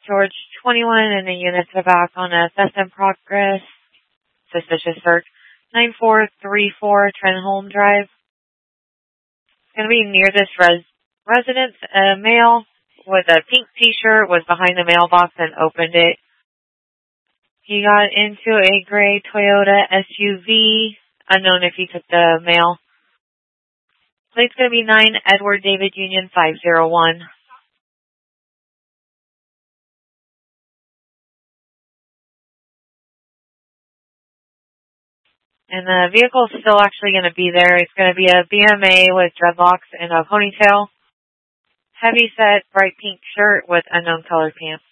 George 21 and the units are back on a theft in progress. Suspicious search. 9434 Trenholm Drive. It's going to be near this residence. A male with a pink t-shirt was behind the mailbox and opened it. He got into a gray Toyota SUV. Unknown if he took the mail. Plate's going to be 9 Edward David Union 501. And the vehicle is still actually going to be there. It's going to be a BMA with dreadlocks and a ponytail. Heavy set, bright pink shirt with unknown colored pants.